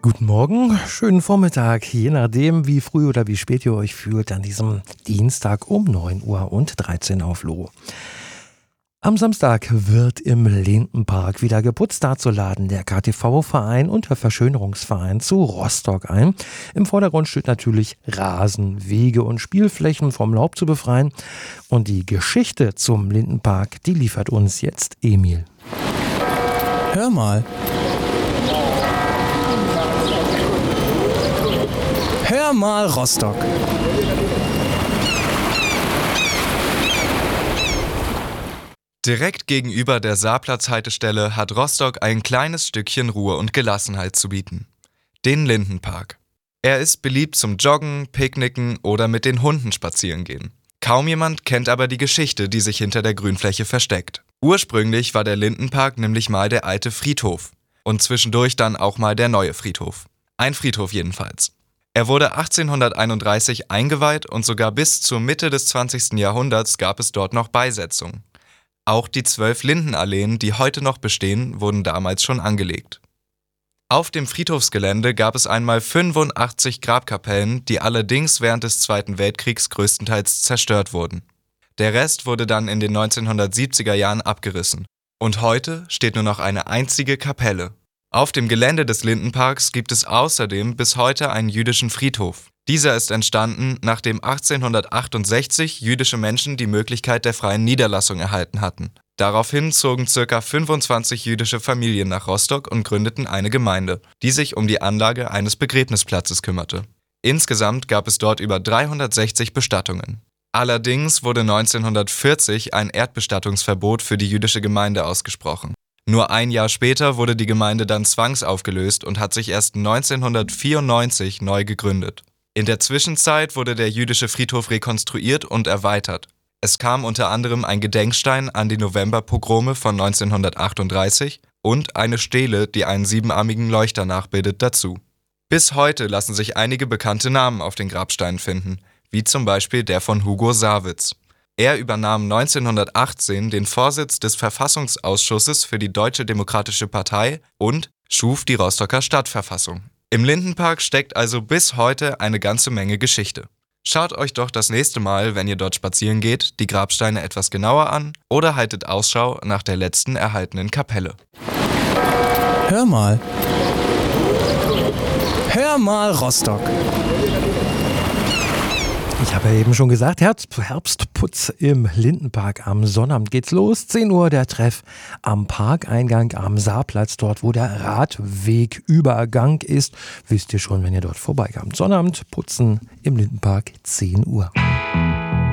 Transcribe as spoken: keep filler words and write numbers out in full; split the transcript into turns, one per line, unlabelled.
Guten Morgen, schönen Vormittag, je nachdem, wie früh oder wie spät ihr euch fühlt, an diesem Dienstag um neun Uhr und dreizehn auf Loh. Am Samstag wird im Lindenpark wieder geputzt. Dazu laden der K T V-Verein und der Verschönerungsverein zu Rostock ein. Im Vordergrund steht natürlich Rasen, Wege und Spielflächen vom Laub zu befreien. Und die Geschichte zum Lindenpark, die liefert uns jetzt Emil.
Hör mal. Hör mal, Rostock.
Direkt gegenüber der Saarplatz-Haltestelle hat Rostock ein kleines Stückchen Ruhe und Gelassenheit zu bieten. Den Lindenpark. Er ist beliebt zum Joggen, Picknicken oder mit den Hunden spazieren gehen. Kaum jemand kennt aber die Geschichte, die sich hinter der Grünfläche versteckt. Ursprünglich war der Lindenpark nämlich mal der alte Friedhof und zwischendurch dann auch mal der neue Friedhof. Ein Friedhof jedenfalls. Er wurde achtzehnhunderteinunddreißig eingeweiht und sogar bis zur Mitte des zwanzigsten Jahrhunderts gab es dort noch Beisetzungen. Auch die zwölf Lindenalleen, die heute noch bestehen, wurden damals schon angelegt. Auf dem Friedhofsgelände gab es einmal fünfundachtzig Grabkapellen, die allerdings während des Zweiten Weltkriegs größtenteils zerstört wurden. Der Rest wurde dann in den neunzehnhundertsiebziger Jahren abgerissen. Und heute steht nur noch eine einzige Kapelle. Auf dem Gelände des Lindenparks gibt es außerdem bis heute einen jüdischen Friedhof. Dieser ist entstanden, nachdem achtzehnhundertachtundsechzig jüdische Menschen die Möglichkeit der freien Niederlassung erhalten hatten. Daraufhin zogen ca. fünfundzwanzig jüdische Familien nach Rostock und gründeten eine Gemeinde, die sich um die Anlage eines Begräbnisplatzes kümmerte. Insgesamt gab es dort über dreihundertsechzig Bestattungen. Allerdings wurde neunzehnhundertvierzig ein Erdbestattungsverbot für die jüdische Gemeinde ausgesprochen. Nur ein Jahr später wurde die Gemeinde dann zwangsaufgelöst und hat sich erst neunzehnhundertvierundneunzig neu gegründet. In der Zwischenzeit wurde der jüdische Friedhof rekonstruiert und erweitert. Es kam unter anderem ein Gedenkstein an die Novemberpogrome von neunzehnhundertachtunddreißig und eine Stele, die einen siebenarmigen Leuchter nachbildet, dazu. Bis heute lassen sich einige bekannte Namen auf den Grabsteinen finden, wie zum Beispiel der von Hugo Saarwitz. Er übernahm neunzehnhundertachtzehn den Vorsitz des Verfassungsausschusses für die Deutsche Demokratische Partei und schuf die Rostocker Stadtverfassung. Im Lindenpark steckt also bis heute eine ganze Menge Geschichte. Schaut euch doch das nächste Mal, wenn ihr dort spazieren geht, die Grabsteine etwas genauer an oder haltet Ausschau nach der letzten erhaltenen Kapelle.
Hör mal. Hör mal, Rostock.
Ich habe ja eben schon gesagt, Herbst, Herbstputz im Lindenpark. Am Sonnabend geht's los, zehn Uhr der Treff am Parkeingang am Saarplatz, dort wo der Radwegübergang ist. Wisst ihr schon, wenn ihr dort vorbeikommt. Sonnabend putzen im Lindenpark, zehn Uhr.